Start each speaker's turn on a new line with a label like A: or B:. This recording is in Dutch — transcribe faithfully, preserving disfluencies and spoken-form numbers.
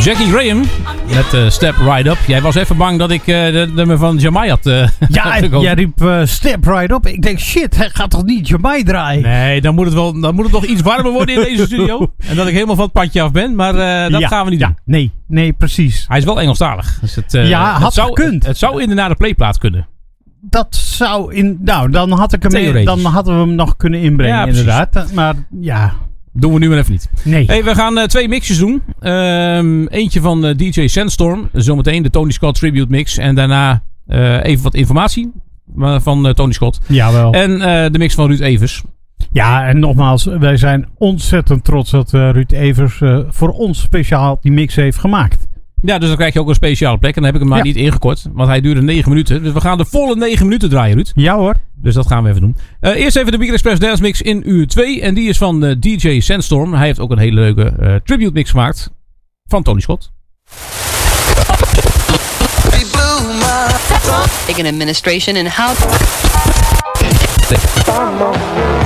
A: Jackie Graham met uh, Step Right Up. Jij was even bang dat ik uh, de nummer van Jamai had uh,
B: Ja, jij riep uh, Step Right Up. Ik denk, shit, hij gaat toch niet Jamai draaien?
A: Nee, dan moet het wel dan moet het nog iets warmer worden in deze studio. En dat ik helemaal van het padje af ben. Maar uh, dat
B: ja,
A: gaan we niet
B: ja,
A: doen.
B: Nee, nee, precies.
A: Hij is wel Engelstalig. Dus het, uh,
B: ja, had
A: het zou,
B: gekund.
A: Het, het zou inderdaad de playplaat kunnen.
B: Dat zou in... Nou, dan, had ik hem,
A: Theoretisch.
B: dan hadden we hem nog kunnen inbrengen,
A: Ja,
B: inderdaad. Maar ja...
A: Doen we nu maar even niet.
B: Nee.
A: Hey, we gaan uh, twee mixjes doen. Um, eentje van uh, D J Sandstorm. Zometeen de Tony Scott Tribute Mix. En daarna uh, even wat informatie van uh, Tony Scott.
B: Jawel.
A: En uh, de mix van Ruud Evers.
B: Ja, en nogmaals, wij zijn ontzettend trots dat uh, Ruud Evers uh, voor ons speciaal die mix heeft gemaakt.
A: Ja, dus dan krijg je ook een speciale plek. En dan heb ik hem maar ja. niet ingekort. Want hij duurde negen minuten. Dus we gaan de volle negen minuten draaien, Ruud.
B: Ja hoor.
A: Dus dat gaan we even doen. Uh, eerst even de Weekend Express Dance Mix in uur twee. En die is van uh, D J Sandstorm. Hij heeft ook een hele leuke uh, tribute mix gemaakt. Van Tony Scott.
C: Taken administration and how...